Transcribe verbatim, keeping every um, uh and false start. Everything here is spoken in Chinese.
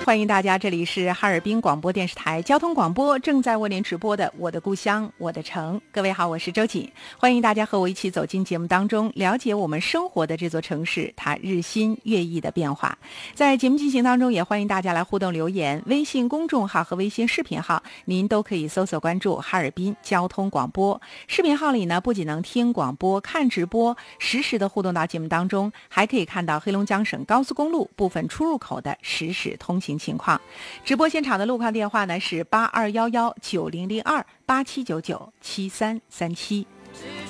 欢迎大家，这里是哈尔滨广播电视台交通广播，正在为您直播的《我的故乡我的城》。各位好，我是周瑾，欢迎大家和我一起走进节目当中，了解我们生活的这座城市它日新月异的变化。在节目进行当中，也欢迎大家来互动留言，微信公众号和微信视频号您都可以搜索关注哈尔滨交通广播。视频号里呢，不仅能听广播、看直播，实时的互动到节目当中，还可以看到黑龙江省高速公路部分出入口的实时通行情况。直播现场的路况电话呢是八二幺幺九零零二八七九九七三三七。